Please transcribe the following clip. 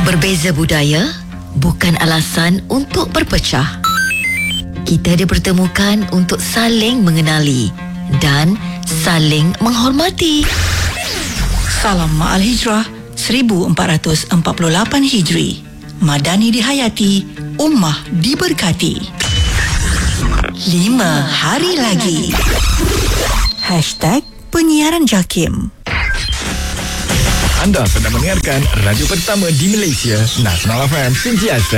Berbeza budaya bukan alasan untuk berpecah. Kita dipertemukan untuk saling mengenali dan saling menghormati. Salam Ma'al Hijrah 1448 Hijri. Madani dihayati, ummah diberkati. 5 hari lagi. #Penyiaran JAKIM. Anda sedang mendengarkan radio pertama di Malaysia, Nasional FM Sentiasa.